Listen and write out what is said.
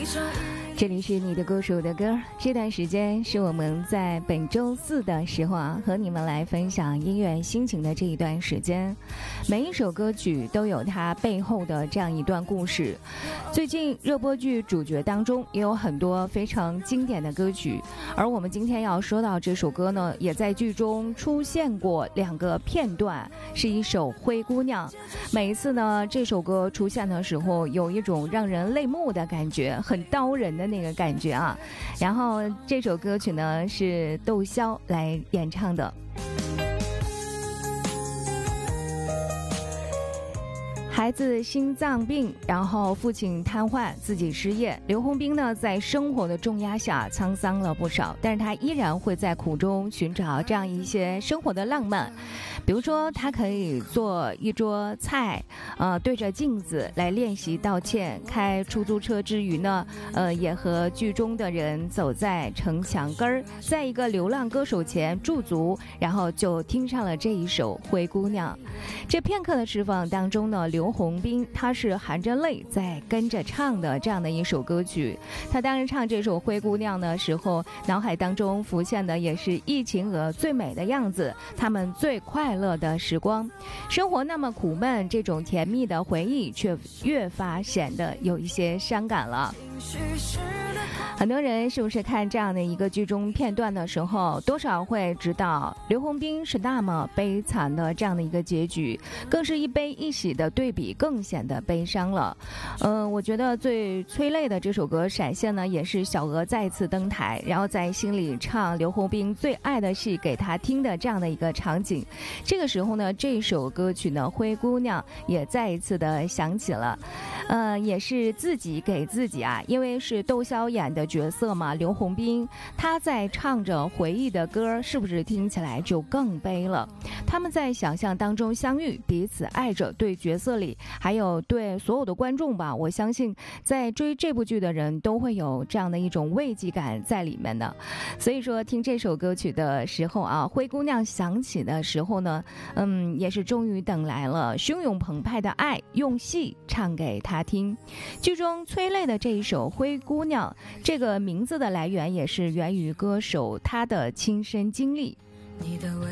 这里是你的歌手的歌，这段时间是我们在本周四的时候和你们来分享音乐心情的这一段时间。每一首歌曲都有它背后的这样一段故事。最近热播剧主角当中也有很多非常经典的歌曲，而我们今天要说到这首歌呢，也在剧中出现过2个片段，是一首《灰姑娘》。每一次呢，这首歌出现的时候，有一种让人泪目的感觉，很刀人的那个感觉啊。然后这首歌曲呢是窦骁来演唱的。孩子心脏病，然后父亲瘫痪，自己失业。刘洪兵呢，在生活的重压下沧桑了不少，但是他依然会在苦中寻找这样一些生活的浪漫。比如说，他可以做一桌菜，对着镜子来练习道歉。开出租车之余呢，也和剧中的人走在城墙根儿，在一个流浪歌手前驻足，然后就听上了这一首《灰姑娘》。这片刻的释放当中呢，刘洪兵他是含着泪在跟着唱的这样的一首歌曲。他当时唱这首《灰姑娘》的时候，脑海当中浮现的也是忆秦娥最美的样子，他们最快乐的时光。生活那么苦闷，这种甜蜜的回忆却越发显得有一些伤感了。很多人是不是看这样的一个剧中片段的时候，多少会知道刘洪兵是那么悲惨的这样的一个结局，更是一悲一喜的对比，更显得悲伤了。我觉得最催泪的这首歌闪现呢，也是小娥再次登台，然后在心里唱刘洪兵最爱的戏给他听的这样的一个场景。这个时候呢，这首歌曲呢《灰姑娘》也再一次的响起了。也是自己给自己啊，因为是窦骁演的角色嘛，刘洪兵他在唱着回忆的歌，是不是听起来就更悲了？他们在想象当中相遇，彼此爱着，对角色里还有对所有的观众吧，我相信在追这部剧的人都会有这样的一种慰藉感在里面的。所以说听这首歌曲的时候啊，灰姑娘响起的时候呢，也是终于等来了汹涌澎湃的爱，用戏唱给他听。剧中催泪的这一首《灰姑娘》，这个名字的来源也是源于歌手他的亲身经历。